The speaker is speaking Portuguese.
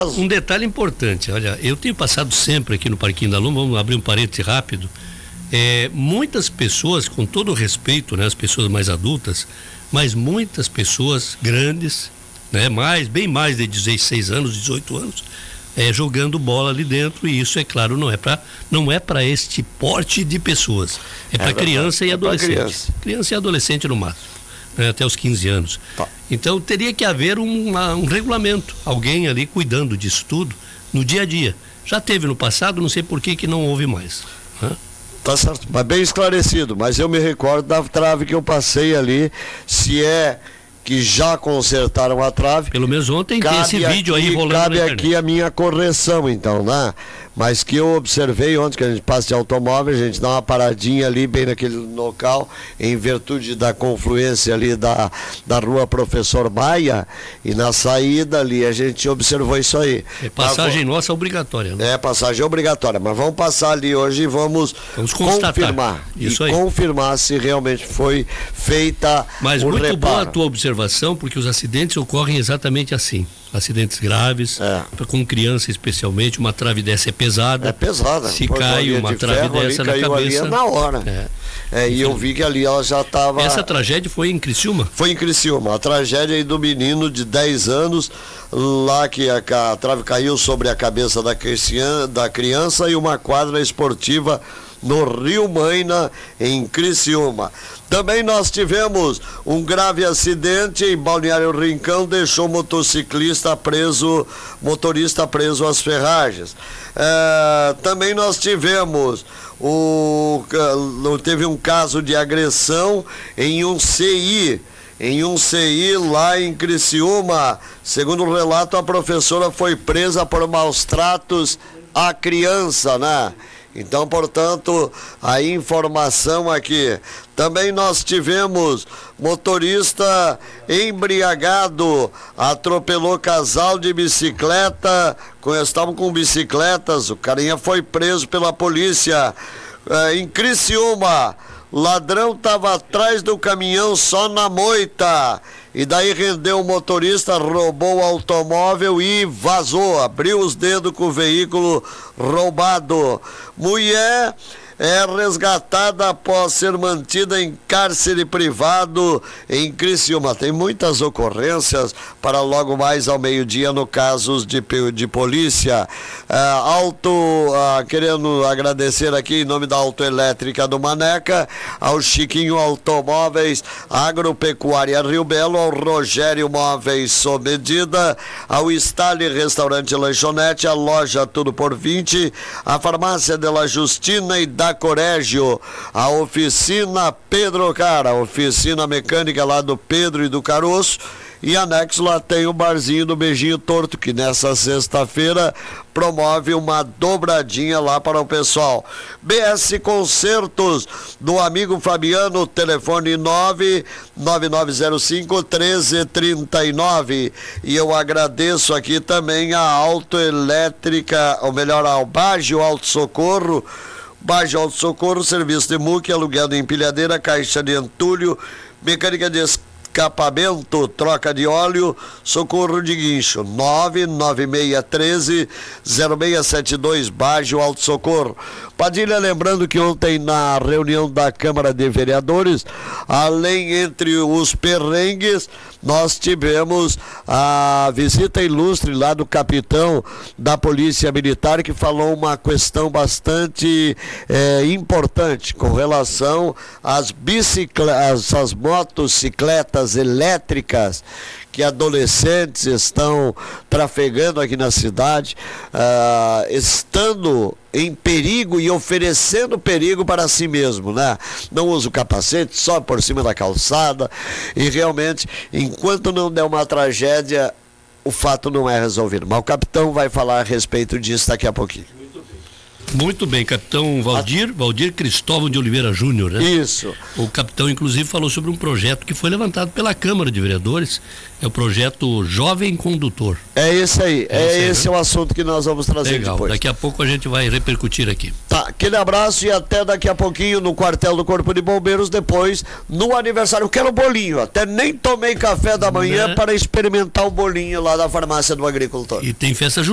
Um detalhe importante, olha, eu tenho passado sempre aqui no Parquinho da Luma, vamos abrir um parêntese rápido, muitas pessoas, com todo o respeito, né, as pessoas mais adultas, mas muitas pessoas grandes, né, bem mais de 16 anos, 18 anos, jogando bola ali dentro, e isso, é claro, não é para este porte de pessoas, é para criança e adolescente. Criança e adolescente no máximo. Até os 15 anos. Tá. Então teria que haver um regulamento, alguém ali cuidando disso tudo no dia a dia. Já teve no passado, não sei por que não houve mais. Tá certo, mas bem esclarecido, mas eu me recordo da trave que eu passei ali, se é que já consertaram a trave. Pelo menos ontem tem esse vídeo aí rolando na internet. Cabe aqui a minha correção, então, né? Mas que eu observei ontem, que a gente passa de automóvel, a gente dá uma paradinha ali, bem naquele local, em virtude da confluência ali da rua Professor Maia, e na saída ali a gente observou isso aí. É passagem nossa obrigatória, né? É, passagem obrigatória, mas vamos passar ali hoje e vamos confirmar. Isso aí. Confirmar se realmente foi feita Mas muito boa a tua observação, porque os acidentes ocorrem exatamente assim. Acidentes graves, com criança especialmente, uma trave dessa é pesada. É pesada. Se cai uma trave dessa na cabeça. Ali na hora. E eu vi que ali ela já estava. Essa tragédia foi em Criciúma? Foi em Criciúma. A tragédia aí do menino de 10 anos, lá que a trave caiu sobre a cabeça da criança, e uma quadra esportiva no Rio Maina, em Criciúma. Também nós tivemos um grave acidente em Balneário Rincão, deixou motorista preso às ferragens. Também nós tivemos teve um caso de agressão em um CI lá em Criciúma. Segundo o relato, a professora foi presa por maus tratos à criança, né? Então, portanto, a informação aqui. Também nós tivemos motorista embriagado, atropelou casal de bicicleta, estavam com bicicletas, o carinha foi preso pela polícia. Em Criciúma, ladrão estava atrás do caminhão só na moita, e daí rendeu o motorista, roubou o automóvel e vazou, abriu os dedos com o veículo roubado. Mulher é resgatada após ser mantida em cárcere privado em Criciúma. Tem muitas ocorrências para logo mais ao meio-dia no casos de polícia. Querendo agradecer aqui em nome da Autoelétrica do Maneca, ao Chiquinho Automóveis, Agropecuária Rio Belo, ao Rogério Móveis sob medida, ao Stale Restaurante e Lanchonete, a loja Tudo por 20, a Farmácia de la Justina e da Corégio, a oficina Pedro Cara, a oficina mecânica lá do Pedro e do Caroço, e anexo lá tem o barzinho do Beijinho Torto, que nessa sexta-feira promove uma dobradinha lá para o pessoal. BS Concertos do amigo Fabiano, telefone 99905-1339. E eu agradeço aqui também a Autoelétrica, ou melhor, ao Baggio Auto Socorro. Baggio Auto Socorro, serviço de muque, aluguel de empilhadeira, caixa de entulho, mecânica de escapamento, troca de óleo, socorro de guincho. 99613-0672, Baggio Auto Socorro. Padilha, lembrando que ontem na reunião da Câmara de Vereadores, além entre os perrengues, nós tivemos a visita ilustre lá do capitão da Polícia Militar, que falou uma questão bastante importante com relação às às motocicletas elétricas que adolescentes estão trafegando aqui na cidade, estando em perigo e oferecendo perigo para si mesmo, né? Não usa o capacete, sobe por cima da calçada, e realmente, enquanto não der uma tragédia, o fato não é resolvido. Mas o capitão vai falar a respeito disso daqui a pouquinho. Muito bem, capitão Valdir Cristóvão de Oliveira Júnior, né? Isso. O capitão, inclusive, falou sobre um projeto que foi levantado pela Câmara de Vereadores, é o projeto Jovem Condutor. É esse aí, esse é o assunto que nós vamos trazer depois. Daqui a pouco a gente vai repercutir aqui. Tá, aquele abraço e até daqui a pouquinho no quartel do Corpo de Bombeiros, depois no aniversário. Eu quero bolinho, até nem tomei café da manhã para experimentar o bolinho lá da farmácia do agricultor. E tem festa junina.